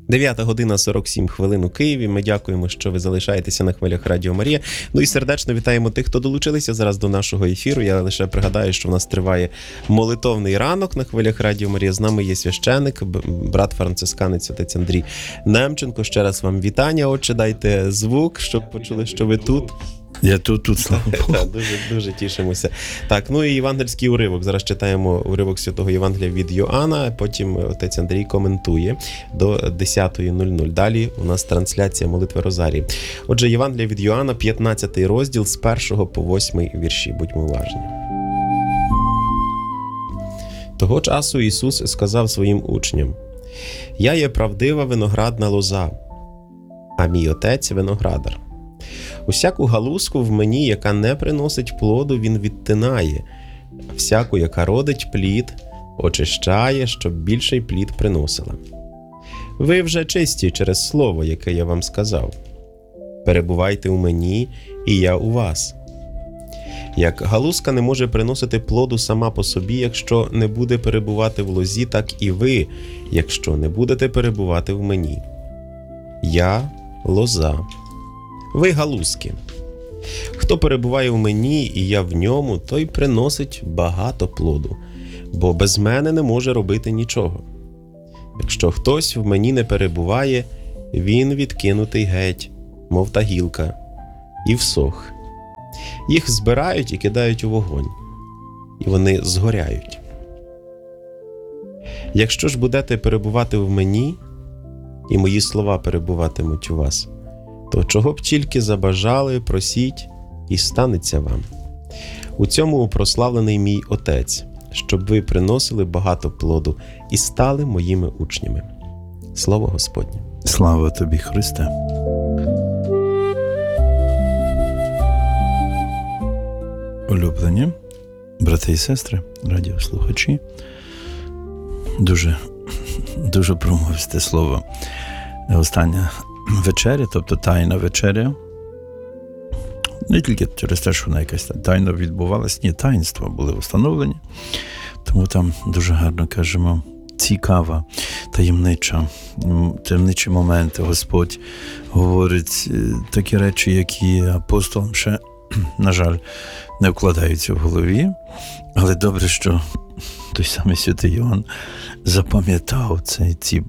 9 година 47 хвилин у Києві. Ми дякуємо, що ви залишаєтеся на хвилях Радіо Марія. Ну і сердечно вітаємо тих, хто долучилися зараз до нашого ефіру. Я лише пригадаю, що в нас триває молитовний ранок на хвилях Радіо Марія. З нами є священик, брат францисканець отець Андрій Немченко. Ще раз вам вітання. Отче, дайте звук, щоб почули, що ви тут. Я тут, слава Богу. Дуже тішимося. Так, ну і євангельський уривок. Зараз читаємо уривок Святого Євангелія від Йоанна, а потім отець Андрій коментує до 10:00. Далі у нас трансляція молитви Розарії. Отже, Євангелія від Йоанна, 15 розділ, з 1 по 8 вірші. Будьмо уважні. Того часу Ісус сказав своїм учням: «Я є правдива виноградна лоза, а мій отець – виноградар. Усяку галузку в мені, яка не приносить плоду, він відтинає, а всяку, яка родить плід, очищає, щоб більший плід приносила. Ви вже чисті через слово, яке я вам сказав. Перебувайте у мені, і я у вас. Як галузка не може приносити плоду сама по собі, якщо не буде перебувати в лозі, так і ви, якщо не будете перебувати в мені. Я – лоза. Ви галузки. Хто перебуває в мені, і я в ньому, той приносить багато плоду, бо без мене не може робити нічого. Якщо хтось в мені не перебуває, він відкинутий геть, мов та гілка, і всох. Їх збирають і кидають у вогонь, і вони згоряють. Якщо ж будете перебувати в мені, і мої слова перебуватимуть у вас, то чого б тільки забажали, просіть, і станеться вам. У цьому прославлений мій Отець, щоб ви приносили багато плоду і стали моїми учнями». Слово Господнє. Слава тобі, Христе. Улюблені брати і сестри, радіослухачі, дуже промовисте слово. Остання вечеря, тобто тайна вечеря, не тільки через те, що вона якась тайна відбувалась, ні, таїнства були встановлені, тому там дуже гарно кажемо, цікава, таємничі моменти. Господь говорить такі речі, які апостолам ще, на жаль, не вкладаються в голові, але добре, що той самий святий Йоанн запам'ятав ці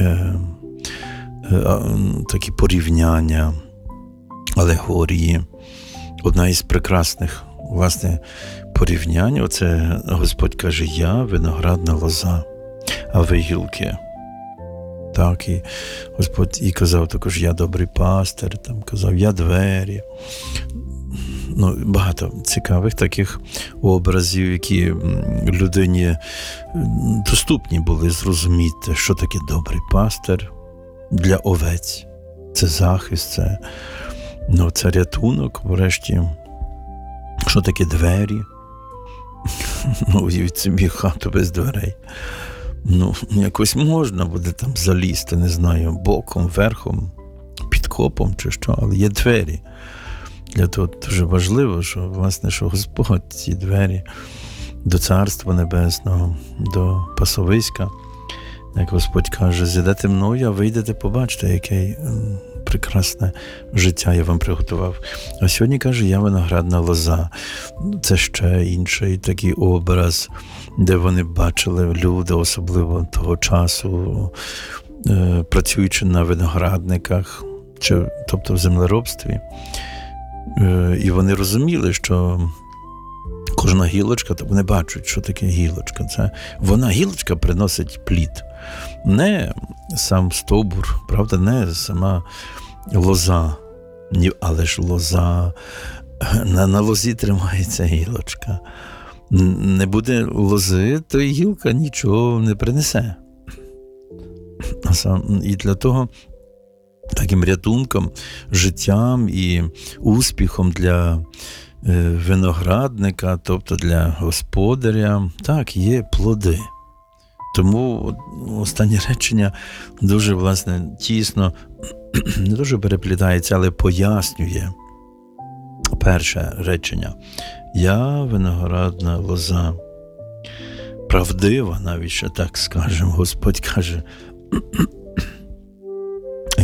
такі порівняння, алегорії. Одна із прекрасних, власне, порівнянь, оце Господь каже: «Я виноградна лоза, а ви гілки». Так, і Господь і казав також: «Я добрий пастир», там казав: «Я двері». Ну, багато цікавих таких образів, які людині доступні були зрозуміти, що таке добрий пастир для овець. Це захист, це рятунок, врешті. Що таке двері? Уявіть собі хату без дверей. Якось можна буде там залізти, не знаю, боком, верхом, підкопом чи що, але є двері. Для того дуже важливо, що, власне, що Господь ці двері до Царства Небесного, до пасовиська, як Господь каже: «Зійдете мною, а вийдете, побачите, яке прекрасне життя я вам приготував». А сьогодні каже: «Я виноградна лоза». Це ще інший такий образ, де вони бачили, люди, особливо того часу, працюючи на виноградниках, тобто в землеробстві. І вони розуміли, що кожна гілочка, то вони бачать, що таке гілочка. Це гілочка приносить плід. Не сам стовбур, правда, не сама лоза, але ж лоза, на лозі тримається гілочка. Не буде лози, то і гілка нічого не принесе. І для того таким рятунком, життям і успіхом для виноградника, тобто для господаря, так, є плоди. Тому останнє речення дуже, власне, тісно, не дуже переплітається, але пояснює перше речення. «Я виноградна лоза». Правдива, навіть ще так скажемо. Господь каже: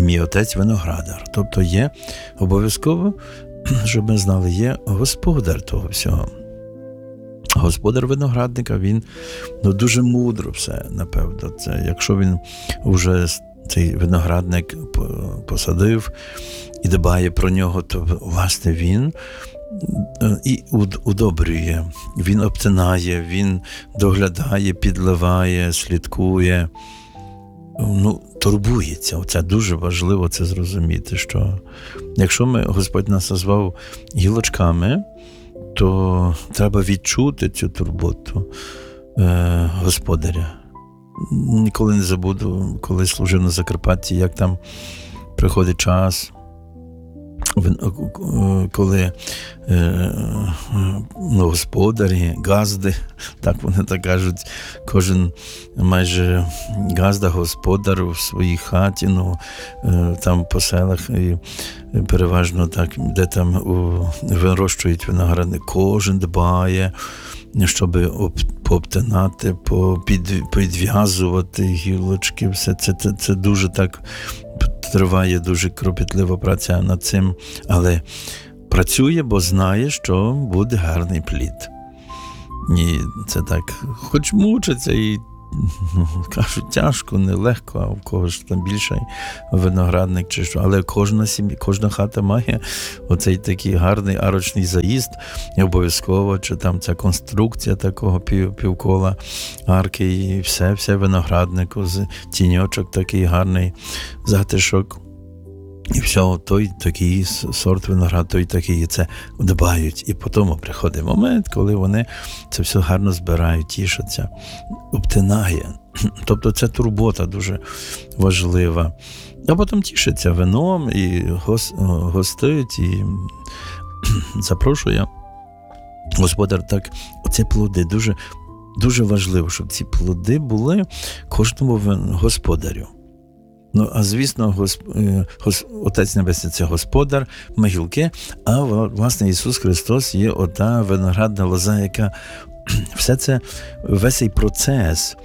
мій отець виноградар. Тобто є обов'язково, щоб ми знали, є господар того всього. Господар виноградника, він дуже мудро все, напевно. Це, якщо він вже цей виноградник посадив і дбає про нього, то, власне, він і удобрює, він обтинає, він доглядає, підливає, слідкує, турбується. Оце дуже важливо це зрозуміти, що якщо Господь нас назвав гілочками, то треба відчути цю турботу господаря. Ніколи не забуду, коли служив на Закарпатті, як там приходить час, коли господарі, газди, так вони так кажуть, кожен майже газда, господар у своїй хаті, там по селах, і переважно так, де там вирощують виноградник, кожен дбає, щоб пообтинати, підв'язувати гілочки, все це дуже так триває, дуже кропітлива праця над цим, але працює, бо знає, що буде гарний плід. І це так, хоч мучиться і кажуть, тяжко, нелегко, а в когось там більший виноградник чи що. Але кожна сім'я, кожна хата має оцей такий гарний арочний заїзд, і обов'язково, чи там ця конструкція такого півкола арки, і все винограднику, з тіньочок такий гарний затишок. І все, той такий сорт винограду, той такий, і це дбають. І потім приходить момент, коли вони це все гарно збирають, тішаться, обтинає. Тобто це турбота дуже важлива. А потім тішиться вином і гостить, і запрошує. Господар так, оці плоди, дуже, дуже важливо, щоб ці плоди були кожному господарю. А звісно, Отець Небесний – це Господар, ми гілки, а власне Ісус Христос є ота виноградна лоза, яка все це, весь цей процес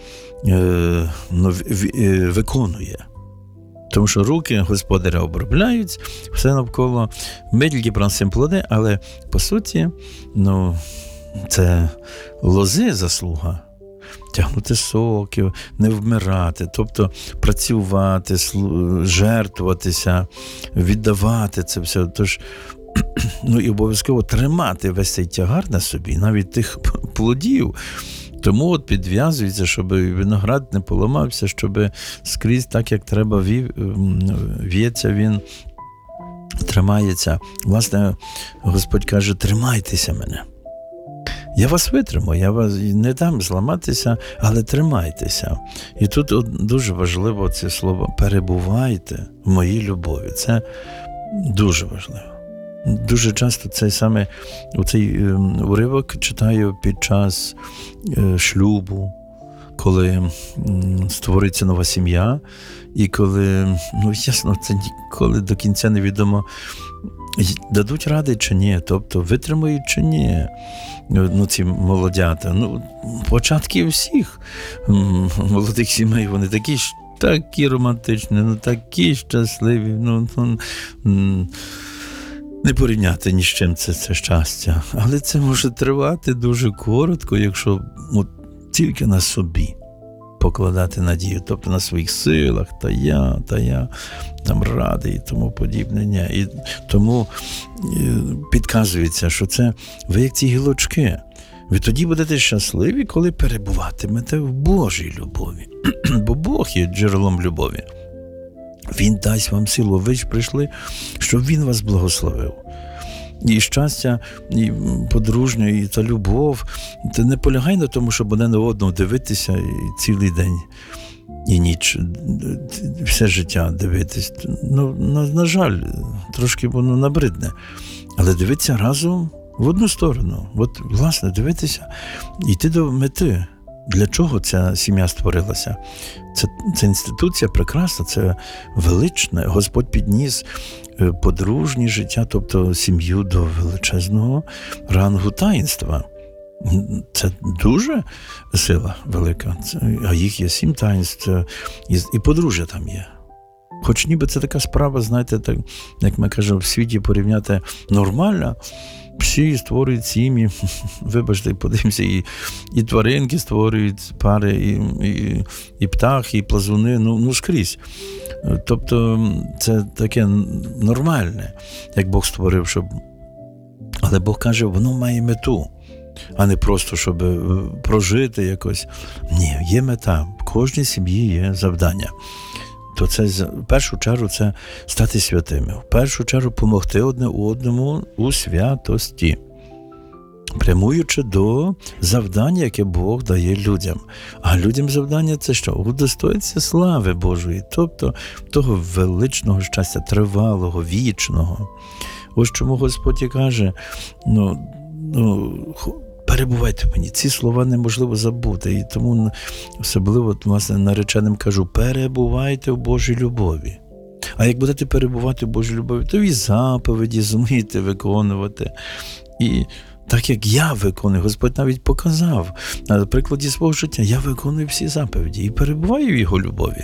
виконує. Тому що руки Господаря обробляють, все навколо, ми тільки приносимо плоди, але по суті, це лози заслуга. Тягнути соки, не вмирати, тобто працювати, жертвуватися, віддавати це все. Тож, і обов'язково тримати весь цей тягар на собі, навіть тих плодів. Тому підв'язується, щоб виноград не поламався, щоб скрізь так, як треба, в'ється він, тримається. Власне, Господь каже, тримайтеся мене. Я вас витримаю, я вас не дам зламатися, але тримайтеся. І тут дуже важливо це слово «перебувайте в моїй любові». Це дуже важливо. Дуже часто цей уривок читаю під час шлюбу, коли створюється нова сім'я, і коли, ясно, це ніколи до кінця невідомо, дадуть ради чи ні, тобто витримають чи ні, ці молодята. Початки всіх молодих сімей, вони такі романтичні, такі щасливі, не порівняти ні з чим це щастя. Але це може тривати дуже коротко, якщо тільки на собі покладати надію, тобто на своїх силах, та я там радий і тому подібне. Ні. І тому підказується, що це ви як ці гілочки. Ви тоді будете щасливі, коли перебуватимете в Божій любові. Бо Бог є джерелом любові. Він дасть вам силу. Ви ж прийшли, щоб Він вас благословив. І щастя, і подружня, і та любов, це не полягає на тому, щоб один на одного дивитися і цілий день, і ніч, все життя дивитись. На жаль, трошки воно набридне. Але дивитися разом в одну сторону. Власне, дивитися, йти до мети. Для чого ця сім'я створилася? Це інституція прекрасна, це величне. Господь підніс подружнє життя, тобто сім'ю до величезного рангу таїнства. Це дуже сила велика. А їх є 7 таїнств, і подружжя там є. Хоч ніби це така справа, знаєте, так, як ми кажемо, в світі порівняти нормально, всі створюють сім'ї, вибачте, подивимося, і тваринки створюють пари, і птахи, і плазуни, ну скрізь. Тобто це таке нормальне, як Бог створив, щоб... Але Бог каже, воно має мету, а не просто, щоб прожити якось. Ні, є мета, в кожній сім'ї є завдання. То це, в першу чергу, це стати святими. В першу чергу, допомогти одне одному у святості, прямуючи до завдання, яке Бог дає людям. А людям завдання – це що? Удостоїтися слави Божої, тобто того величного щастя, тривалого, вічного. Ось чому Господь і каже, перебувайте в мені. Ці слова неможливо забути. І тому особливо, власне, нареченим кажу, перебувайте в Божій любові. А як будете перебувати в Божій любові, то і заповіді зумієте виконувати. І так, як я виконую, Господь навіть показав. На прикладі свого життя я виконую всі заповіді і перебуваю в Його любові.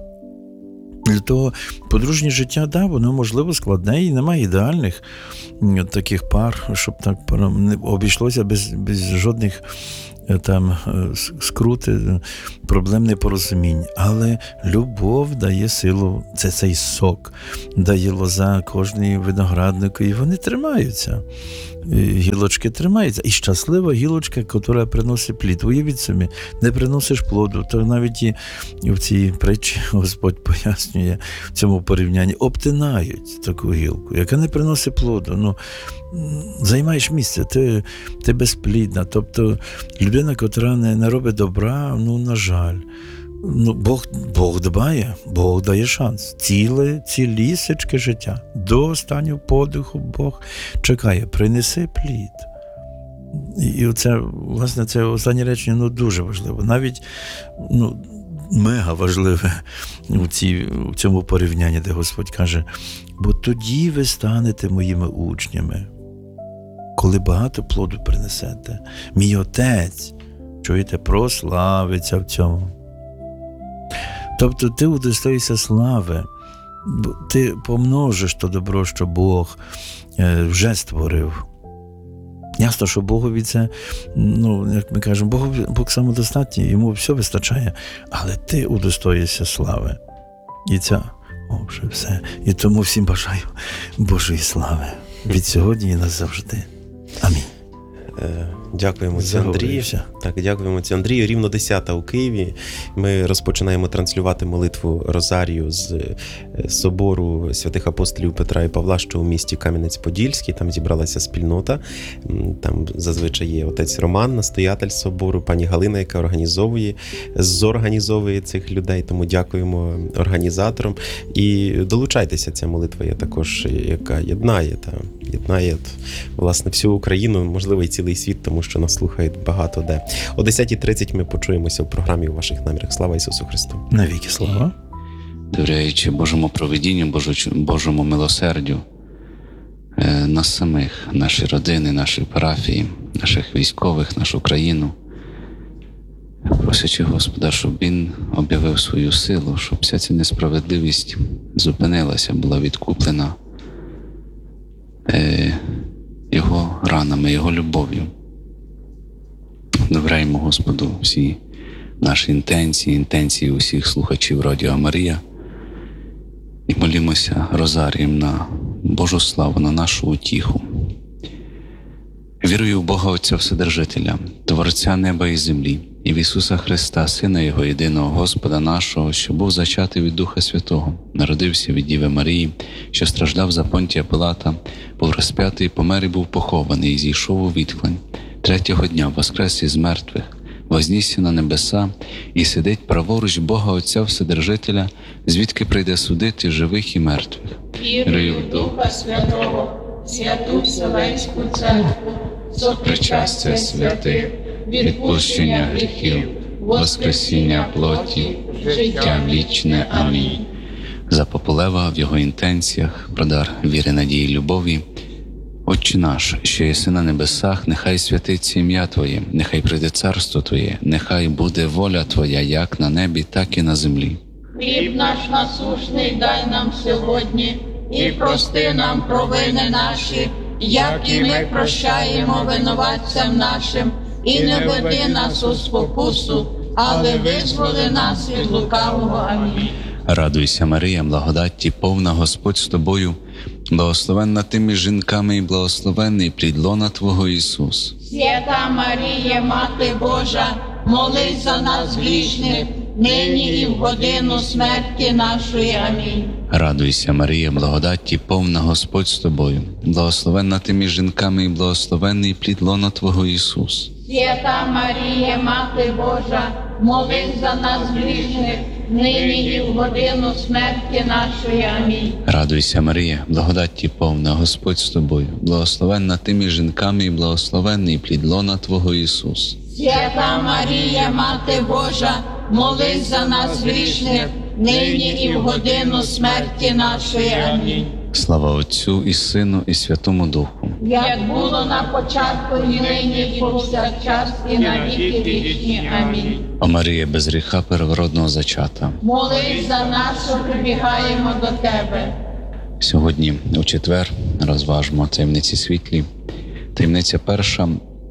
Для того подружнє життя, да, воно, можливо, складне і немає ідеальних таких пар, щоб так обійшлося без жодних там скрути, проблем, непорозумінь. Але любов дає силу, це цей сок, дає лоза кожній винограднику, і вони тримаються. Гілочки тримаються. І щаслива гілочка, яка приносить плід. Уявіть собі, не приносиш плоду, то навіть і в цій притчі Господь пояснює, в цьому порівнянні, обтинають таку гілку, яка не приносить плоду. Займаєш місце, ти безплідна. Тобто людина, яка не робить добра, на жаль, Бог дбає, Бог дає шанс. Цілісечке життя. До останнього подиху Бог чекає, принеси плід. І це, власне, це останнє речення дуже важливо. Навіть мега важливе в цьому порівнянні, де Господь каже, бо тоді ви станете моїми учнями, коли багато плоду принесете. Мій Отець, чуєте, прославиться в цьому. Тобто ти удостоїшся слави, ти помножиш то добро, що Бог вже створив. Ясно, що Богові це, як ми кажемо, Бог самодостатній, йому все вистачає, але ти удостоїшся слави. І це, вже все. І тому всім бажаю Божої слави. Від сьогодні і назавжди. Амінь. Дякуємо отцю Андрію. Так, дякуємо отцю Андрію. Рівно 10 у Києві ми розпочинаємо транслювати молитву Розарію з собору святих апостолів Петра і Павла, що у місті Кам'янець-Подільський. Там зібралася спільнота. Там зазвичай є отець Роман, настоятель собору, пані Галина, яка зорганізовує цих людей. Тому дякуємо організаторам. І долучайтеся, ця молитва є також, яка єднає, власне, всю Україну, можливо, і цілий світ, тому що нас слухають багато де. О 10:30 ми почуємося в програмі «У ваших намірах». Слава Ісусу Христу! Навіки слава! Довіряючи Божому провидінню, Божому милосердю, нас самих, наші родини, наші парафії, наших військових, нашу країну, просячи Господа, щоб Він об'явив свою силу, щоб вся ця несправедливість зупинилася, була відкуплена Його ранами, Його любов'ю. Довіряємо Господу всі наші інтенції усіх слухачів Радіо Марія і молімося Розарієм на Божу славу, на нашу утіху. Вірую в Бога Отця Вседержителя, Творця неба і землі, і в Ісуса Христа, Сина Його єдиного, Господа нашого, що був зачатий від Духа Святого, народився від Діви Марії, що страждав за Понтія Пилата, був розп'ятий, помер і був похований, і зійшов у відхлень. Третього дня воскрес із мертвих, вознісся на небеса і сидить праворуч Бога Отця Вседержителя, звідки прийде судити живих і мертвих. Вірую в Духа Святого, святу Вселенську Церкву, сопричастя святих, відпущення гріхів, воскресіння плоті, життя вічне. Амінь. За Пополева в його інтенціях, про дар віри, надії, любові. Отче наш, що єси на небесах, нехай святиться ім'я Твоє, нехай прийде царство Твоє, нехай буде воля Твоя як на небі, так і на землі. Хліб наш насущний дай нам сьогодні, і прости нам провини наші, як і ми прощаємо винуватцям нашим, і не веди нас у спокусу, але визволи нас від лукавого. Амінь. Радуйся, Марія, благодаті повна, Господь з тобою, благословенна ти між жінками і благословенний плід лона Твого Ісус. Свята Марія, Мати Божа, молись за нас грішних, нині і в годину смерті нашої. Амінь. Радуйся, Марія, благодаті повна, Господь з тобою, благословенна ти між жінками і благословенний плід лона Твого Ісус. Свята Марія, Мати Божа, молись за нас грішних, нині і в годину смерті нашої. Амінь. Радуйся, Марія, благодаті повна, Господь з тобою, благословенна ти між жінками і благословенний плід лона Твого Ісус. Свята Марія, Мати Божа, молись за нас грішних, нині і в годину смерті нашої. Амінь. Слава Отцю і Сину і Святому Духу. Як було на початку, і нині, і повсякчас, і на віки вічні. Амінь. О Марія, без гріха первородного зачата. Молись за нас, що прибігаємо до Тебе. Сьогодні, у четвер, розважмо таємниці світлі. Таємниця перша.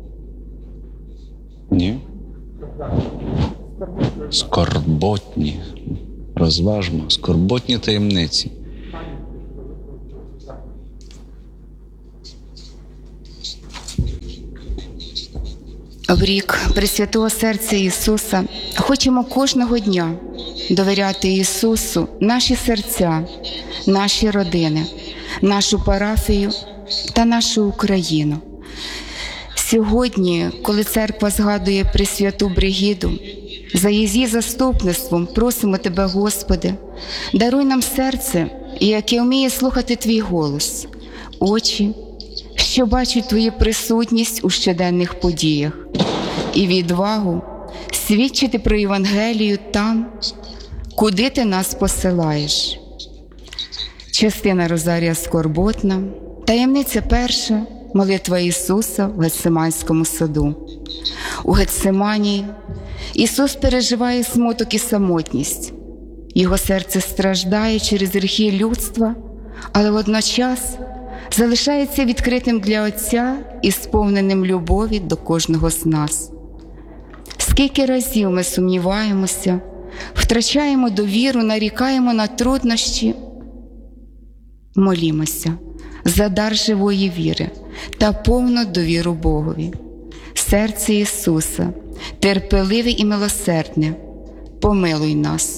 Ні? Скорботні. Розважмо. Скорботні таємниці. В рік Пресвятого Серця Ісуса хочемо кожного дня довіряти Ісусу наші серця, наші родини, нашу парафію та нашу Україну. Сьогодні, коли Церква згадує Пресвяту Бригіду, за її заступництвом просимо Тебе, Господи, даруй нам серце, яке вміє слухати Твій голос, очі, що бачать Твою присутність у щоденних подіях, і відвагу свідчити про Євангелію там, куди Ти нас посилаєш. Частина Розарія скорботна, таємниця перша, молитва Ісуса в Гетсиманському саду. У Гетсиманії Ісус переживає смуток і самотність. Його серце страждає через гріхи людства, але водночас залишається відкритим для Отця і сповненим любові до кожного з нас. Скільки разів ми сумніваємося, втрачаємо довіру, нарікаємо на труднощі. Молімося за дар живої віри та повну довіру Богові. Серце Ісуса, терпеливе і милосердне, помилуй нас.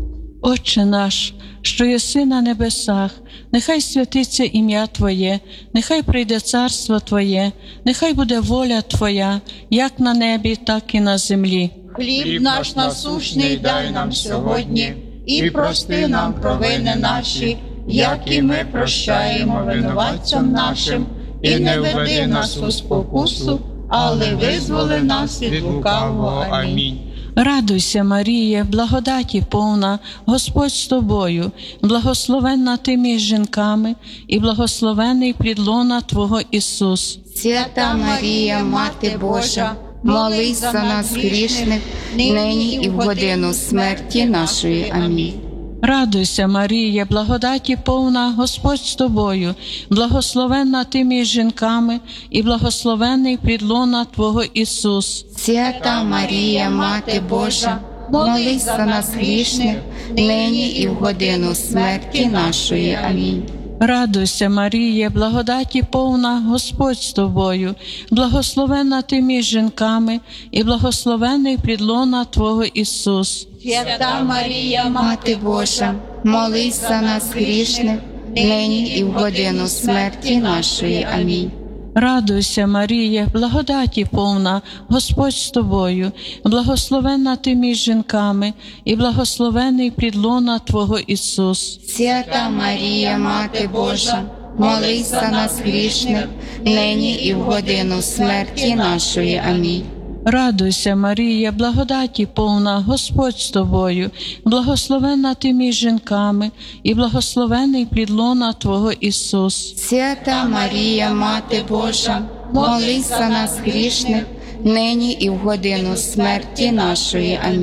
Отче наш, що єси на небесах, нехай святиться ім'я Твоє, нехай прийде царство Твоє, нехай буде воля Твоя, як на небі, так і на землі. Хліб наш насущний дай нам сьогодні, і прости нам провини наші, як і ми прощаємо винуватцям нашим, і не веди нас у спокусу, але визволи нас від лукавого. Амінь. Радуйся, Маріє, благодаті повна, Господь з тобою, благословенна ти між жінками, і благословений плід лона Твого Ісус. Свята Марія, Мати Божа, молись за нас грішних, нині і в годину смерті нашої. Амінь. Радуйся, Маріє, благодаті повна, Господь з тобою, благословенна ти між жінками, і благословений плід лона Твого Ісус. Свята Марія, Мати Божа, молись за нас грішних, нині і в годину смерті нашої. Амінь. Радуйся, Маріє, благодаті повна, Господь з тобою, благословенна ти між жінками, і благословений плід лона Твого Ісус. Свята Марія, Мати Божа, молись за нас грішних, нині і в годину смерті нашої. Амінь. Радуйся, Маріє, благодаті повна, Господь з тобою, благословенна ти між жінками, і благословений плід лона Твого Ісус. Свята Марія, Мати Божа, молись за нас грішних, нині і в годину смерті нашої. Амінь. Радуйся, Марія, благодаті повна, Господь з тобою, благословенна ти між жінками, і благословений плід лона Твого Ісус. Свята Марія, Мати Божа, молись за нас грішних, нині і в годину смерті нашої. Амінь.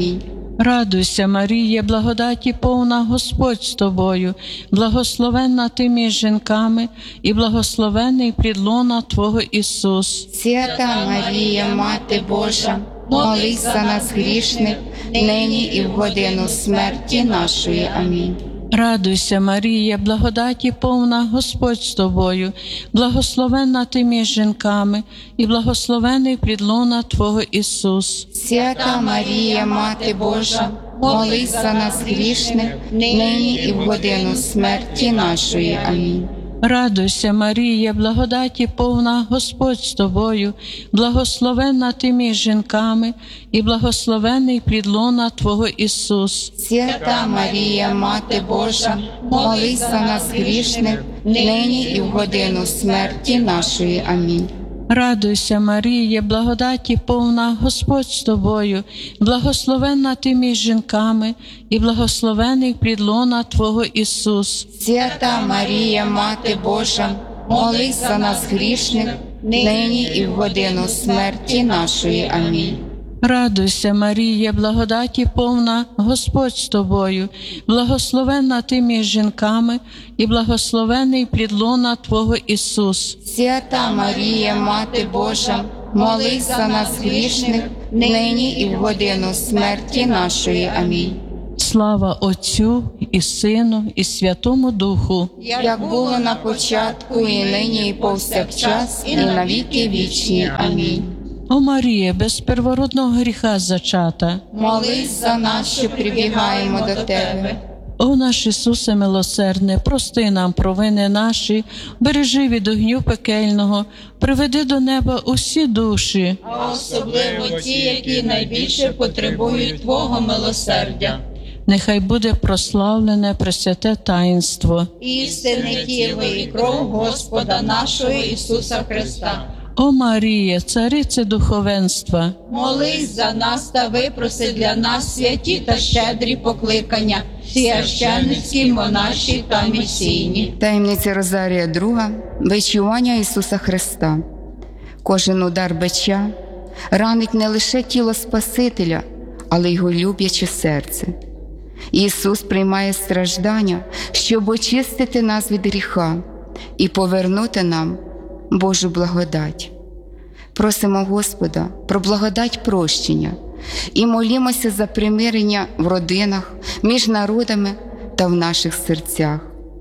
Радуйся, Маріє, благодаті повна, Господь з тобою, благословенна ти між жінками, і благословений плід лона Твого Ісус. Свята Марія, Мати Божа, молись за нас грішних, нині і в годину смерті нашої. Амінь. Радуйся, Марія, благодаті повна, Господь з тобою, благословенна ти між жінками, і благословений плід лона Твого Ісус. Свята Марія, Мати Божа, молись за нас грішних, нині і в годину смерті нашої. Амінь. Радуйся, Марія, благодаті повна, Господь з тобою, благословенна ти між жінками, і благословений плід лона Твого Ісус. Свята Марія, Мати Божа, молись за нас грішних, нині і в годину смерті нашої. Амінь. Радуйся, Марія, благодаті повна, Господь з тобою, благословенна ти між жінками, і благословений плід лона Твого Ісус. Свята Марія, Мати Божа, молись за нас грішних, нині і в годину смерті нашої. Амінь. Радуйся, Марія, благодаті повна, Господь з тобою, благословенна ти між жінками, і благословений плід лона Твого Ісус. Свята Марія, Мати Божа, молись за нас грішних, нині і в годину смерті нашої. Амінь. Слава Отцю і Сину, і Святому Духу. Як було на початку, і нині, і повсякчас, і на віки вічні. Амінь. О Марія, без первородного гріха зачата, Молись за нас, що прибігаємо до Тебе. о наш Ісусе милосердне, прости нам провини наші, бережи від огню пекельного, приведи до неба усі душі, А особливо ті, які найбільше потребують Твого милосердя. нехай буде прославлене пресвяте таїнство. Істинне тіло і кров Господа нашого Ісуса Христа. О Марія, царице духовенства, Молись за нас та випроси для нас святі та щедрі покликання, священницькі, монаші та місійні. Таємниця Розарія друга. Бичування Ісуса Христа. Кожен удар бича ранить не лише тіло Спасителя, але й його любляче серце. Ісус приймає страждання, щоб очистити нас від гріха і повернути нам Божу благодать. Просимо Господа про благодать прощення і молімося за примирення в родинах, між народами та в наших серцях.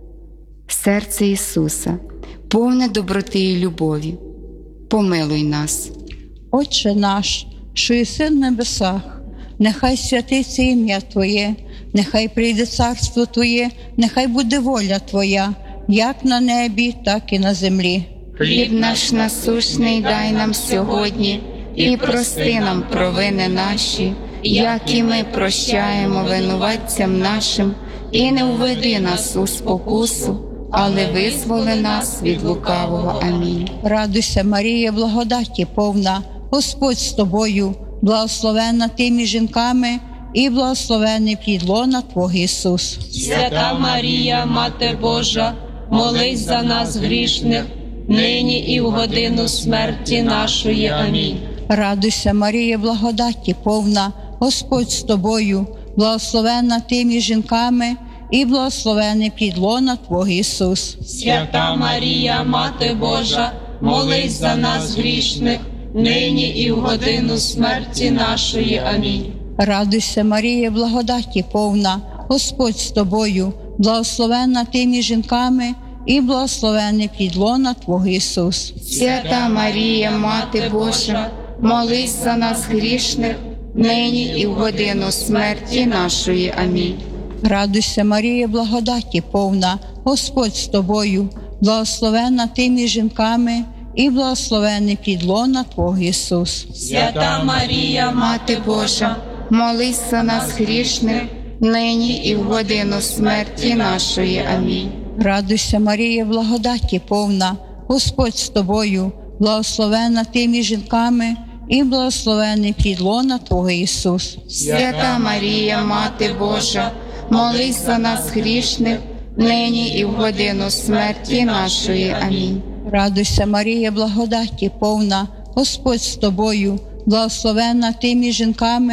Серце Ісуса, повне доброти і любові, помилуй нас. Отче наш, що єси в небесах, нехай святиться ім'я Твоє, нехай прийде царство Твоє, нехай буде воля Твоя, як на небі, так і на землі. Хліб наш насущний дай нам сьогодні, і прости нам провини наші, як і ми прощаємо винуватцям нашим, і не введи нас у спокусу, але визволи нас від лукавого. Амінь. Радуйся, Марія, благодаті повна, Господь з тобою, благословенна ти між жінками, і благословений плід лона Твого Ісус. Свята Марія, Мати Божа, молись за нас грішних, нині і в годину смерті нашої. Амінь. Радуйся, Марія, благодаті повна, Господь з тобою, благословенна ти між жінками, і благословений плід лона Твого Ісус. Свята Марія, Мати Божа, молись за нас грішних, нині і в годину смерті нашої. Амінь. Радуйся, Марія, благодаті повна, Господь з тобою, благословенна ти між жінками, і благословений плід лона Твого Ісус. Свята Марія, Мати Божа, молись за нас грішних, нині і в годину смерті нашої. Амінь. Радуйся, Марія, благодаті повна, Господь з тобою, благословенна ти між жінками, і благословений плід лона Твого Ісус. Свята Марія, Мати Божа, молись за нас грішних, нині і в годину смерті нашої. Амінь. Радуйся, Марія, благодаті повна, Господь з тобою, благословенна ти між жінками, і благословений плід лона Твого Ісус. Свята Марія, Мати Божа, молись за нас грішних, нині і в годину смерті нашої. Амінь. Радуйся, Марія, благодаті повна, Господь з тобою, благословенна ти між жінками,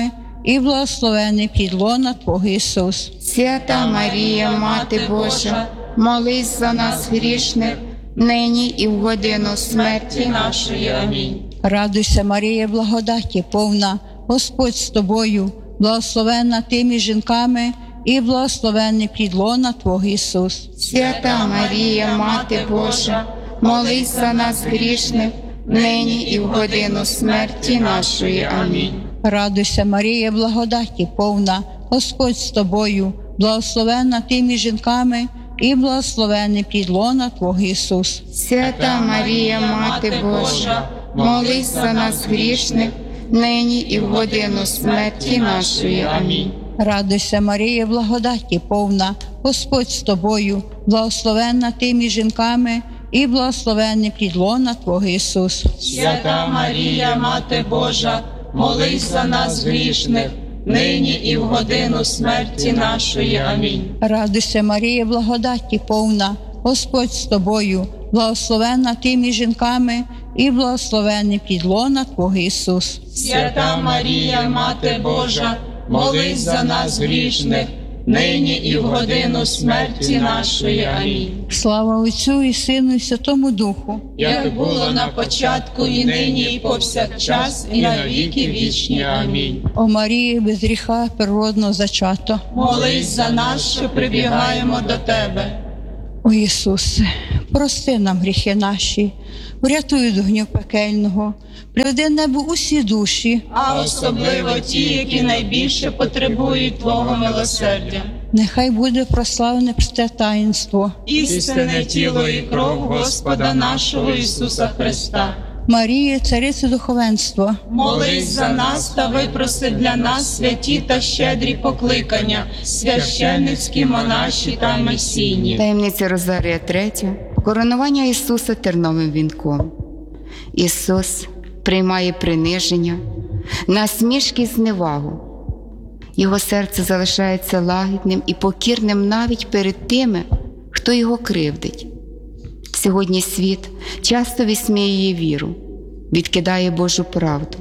і благословений плід лона Твого Ісус. Свята Марія, Мати Божа, молись за нас грішних, нині і в годину смерті нашої. Амінь. Радуйся, Марія, благодаті повна, Господь з тобою, благословенна ти між жінками, і благословений плід лона Твого Ісус. Свята Марія, Мати Божа, молись за нас грішних, нині і в годину смерті нашої. Амінь. Радуйся, Марія, благодаті повна, Господь з тобою, благословенна ти між жінками, і благословений плід лона Твого Ісус. Свята Марія, Мати Божа, молись за нас грішних, нині і в годину смерті нашої. Амінь. Радуйся, Марія, благодаті повна, Господь з тобою, благословенна ти між жінками, і благословений плід лона Твого Ісус. Свята Марія, Мати Божа, молись за нас грішних, нині і в годину смерті нашої. Амінь. Радуйся, Марія, благодаті повна, Господь з тобою, благословенна ти між жінками, і благословений плід лона Твого Ісус. Свята Марія, Мати Божа, молись за нас грішних, нині і в годину смерті нашої. Амінь. Слава Отцю і Сину і Святому Духу. Як було на початку, і нині, і повсякчас, і на віки вічні. Амінь. О Марії, без гріха природно зачато. Молись за нас, що прибігаємо до Тебе. О Ісусе, прости нам гріхи наші, врятуй від огню пекельного, приведи небо усі душі, А особливо ті, які найбільше потребують Твого милосердя. нехай буде прославлене просте таїнство. Істинне тіло і кров Господа нашого Ісуса Христа. Марія, цариця духовенства, Молись за нас та випроси для нас святі та щедрі покликання, священницькі, монаші та месійні. Таємниця Розарія 3. Коронування Ісуса терновим вінком. Ісус приймає приниження, насмішки, зневагу. Його серце залишається лагідним і покірним навіть перед тими, хто його кривдить. Сьогодні світ часто висміює віру, відкидає Божу правду.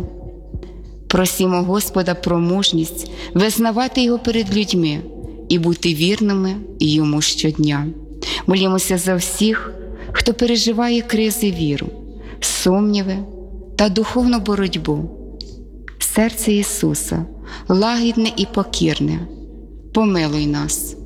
Просімо Господа про мужність визнавати Його перед людьми і бути вірними Йому щодня. Молімося за всіх, хто переживає кризи віру, сумніви та духовну боротьбу. Серце Ісуса лагідне і покірне. Помилуй нас.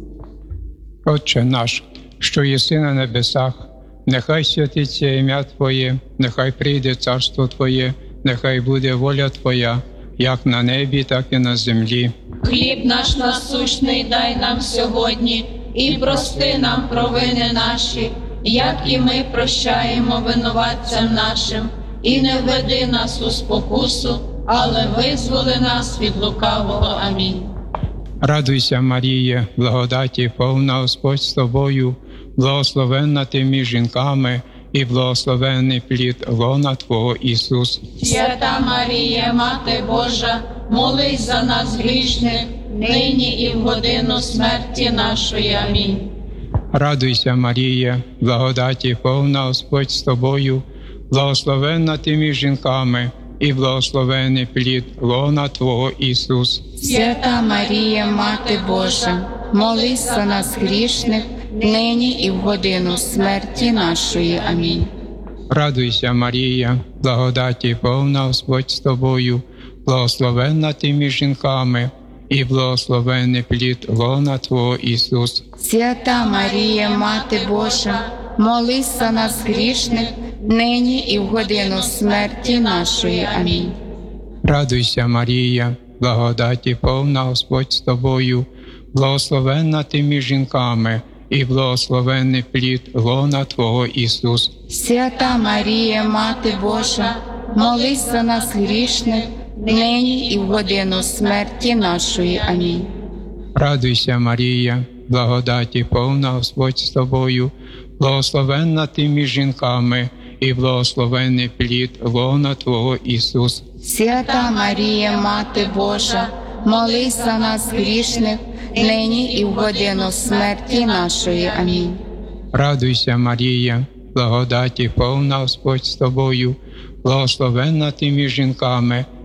Отче наш, що єси на небесах, нехай святиться ім'я Твоє, нехай прийде царство Твоє, нехай буде воля Твоя, як на небі, так і на землі. Хліб наш насущний дай нам сьогодні, і прости нам провини наші, як і ми прощаємо винуватцям нашим. І не введи нас у спокусу, але визволи нас від лукавого. Амінь. Радуйся, Марія, благодаті повна, Господь з тобою, благословенна ти між жінками, і благословенний плід лона Твого Ісус. Свята Марія, Мати Божа, молись за нас грішних, нині і в годину смерті нашої. Амінь. Радуйся, Марія, благодаті повна, Господь з тобою, благословенна ти між жінками, і благословений плід лона Твого Ісус. Свята Марія, Мати Божа, молись за нас грішних, нині і в годину смерті нашої. Амінь. Радуйся, Марія, благодаті повна, Господь з тобою, благословенна ти між жінками, і благословений плід лона Твого Ісус. Свята Марія, Мати Божа, молись за нас грішних, нині і в годину смерті нашої. Амінь. Радуйся, Марія, благодаті повна, Господь з тобою, благословенна ти між жінками, і благословений плід лона Твого Ісус. Свята Марія, Мати Божа, молись за нас грішних, нині і в годину смерті нашої. Амінь. Радуйся, Марія, благодаті повна, Господь з тобою, благословенна ти між жінками, і благословений плід лона Твого Ісус. Свята Марія, Мати Божа, молись за нас грішних, нині і в годину смерті нашої. Амінь. Радуйся, Марія, благодаті повна, Господь з тобою, благословенна ти між жінками,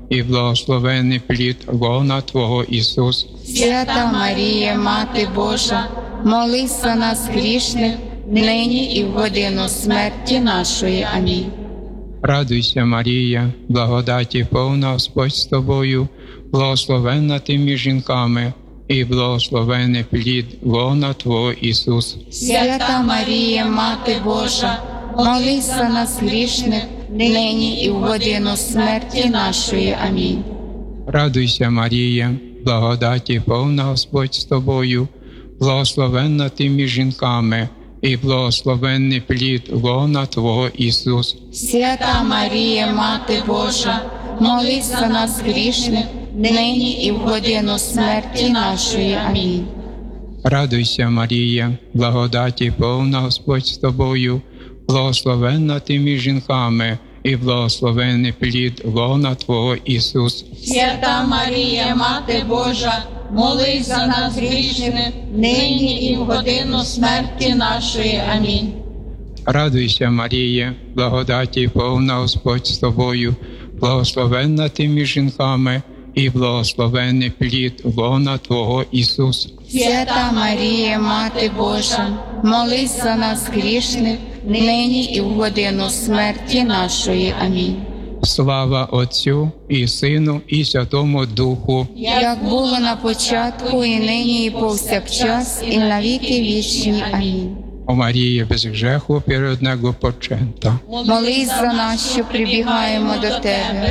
і благословений плід лона Твого Ісус. Свята Марія, Мати Божа, молись за нас грішних, нині і в годину смерті нашої. Амінь. Радуйся, Марія, благодаті повна, Господь з тобою, благословенна ти між жінками, і благословений плід лона Твого Ісус. Свята Марія, Мати Божа, молись за нас грішних, нині і в годину смерті нашої. Амінь. Радуйся, Марія, благодаті повна, Господь з тобою, благословенна ти між жінками, і благословенний плід лона Твого Ісус. Свята Марія, Мати Божа, молись за нас грішних, нині і в годину смерті нашої. Амінь. Радуйся, Марія, благодаті повна, Господь з тобою, благословенна ти між жінками, і благословений плід лона Твого Ісус. Свята Марія, Мати Божа, молись за нас грішних, нині і в годину смерті нашої. Амінь. Радуйся, Марія, благодаті повна, Господь з тобою, благословенна ти між жінками, і благословений плід лона Твого Ісус. Свята Марія, Мати Божа, молись за нас грішних, нині і в годину смерті нашої. Амінь. Слава Отцю і Сину, і Святому Духу. Як було на початку, і нині, і повсякчас, і на віки вічні. Амінь. О Марії без греху перед Него почента. Молись за нас, що прибігаємо до Тебе.